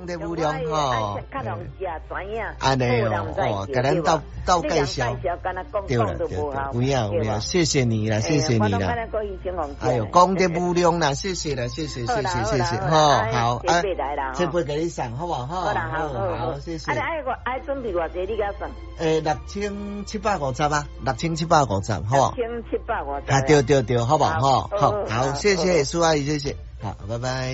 讲得无良吼， 较能食专业， 安尼哦，甲咱斗介绍，对了对对，有影有影，谢谢你啦，谢谢你啦。哎呦，讲得无良啦，谢谢啦，谢谢，好好啊，这杯给你送好不好？好，谢谢。 爱准备偌济你甲送 ？6750啊，6750，好。 6750。 啊，对，好不好？好，谢谢苏阿姨，谢谢，好，拜拜。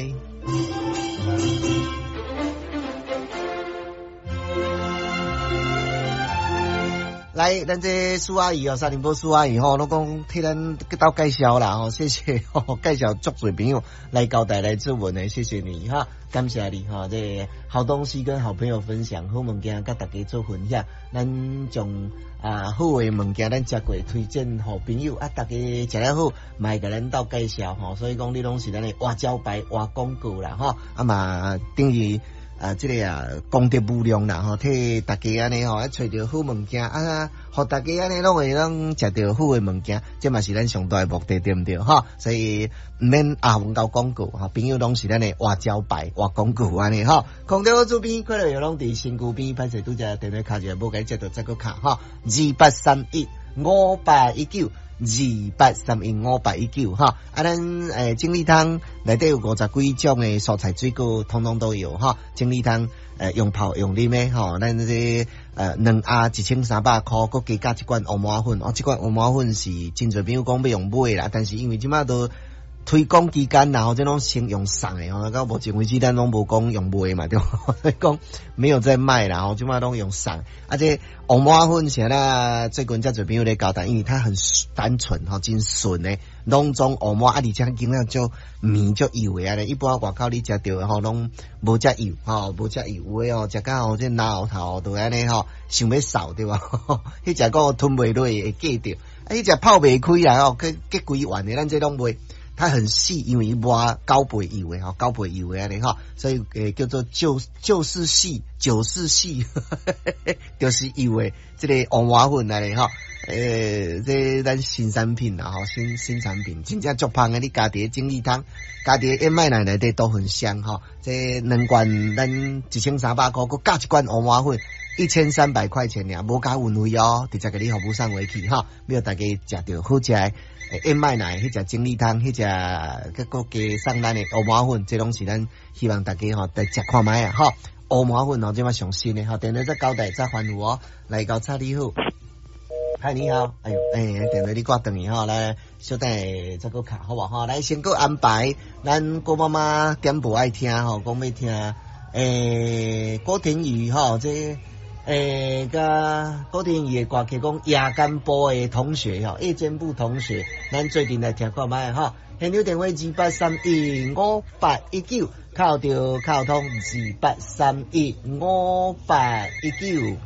来，咱这苏阿姨沙林波苏阿姨吼，我讲替咱去斗介绍啦吼，谢谢吼，介绍足多朋友来交代来做文的，谢谢你哈，感谢你哈，这好东西跟好朋友分享，好物件甲大家做分享，咱将好的物件咱食过推荐好朋友啊，大家食了好，卖甲咱斗介绍吼，所以讲你拢是咱的活招牌、活广告啦吼，啊嘛等于。这个功德无量啦吼，替大家安尼吼，找到好物件啊，互大家安尼拢会食到好的物件，这嘛是咱上大的目的，对不对哈？所以唔免混搞广告哈，朋友拢是咱的活招牌、活广告安尼哈。空调主编快乐又拢伫身躯边，歹势拄则电话卡住，无该接到再个卡哈，28315819。28315819哈，咱精力汤内底有50几种的蔬菜水果，统统都有哈。精力汤用泡用啉的哈，咱这2盒1300块，佮加一罐乌麻粉，这罐乌麻粉是真侪朋友讲要用买啦，但是因为即马都推广期间然后这种先用送的吼，到目前为止咱拢无讲用买嘛，对吧？所以讲没有在卖啦，吼，即马拢用送。这乌麻粉是啦，最近遮侪朋友咧交代，因为它很单纯吼，真纯的拢种乌麻，而且经常就面就油的安尼。一般外口你食到的吼，拢无遮油吼，无遮油的哦，食到吼这脑头都安尼吼，想要扫对吧？迄只个吞袂落会记着，迄只泡袂开啦吼，结规丸的，咱这拢袂。它很细，因为抹高倍油的哈，高倍油的安尼哈，所以叫做就是细，就是细，就是油的这个乌麻粉安尼哈，这咱新产品啦哈，新产品，真正足香的，你加伫精力汤，加伫燕麦奶内底都很香哈。这2罐咱1300块，佮加一罐乌麻粉。1300块钱俩，无加运费哦，直接给你服务上回去哈，要大家食到好食的燕麦奶，迄只精力汤，迄只佮加上咱的乌麻粉，这拢是咱希望大家吼来食看卖啊哈。乌麻粉哦，这嘛上新的哈，电话再交代再欢呼哦，来搞差你好，嗨你好，哎呦电话你挂断去哈，来小等再个卡好不好？来先个安排，咱郭妈妈点播爱听吼，讲要听郭天宇哈这。甲古典语的歌曲讲夜间部的同学吼，夜间部同学，咱最近来听看卖吼。现场电话28315819，靠通28315819。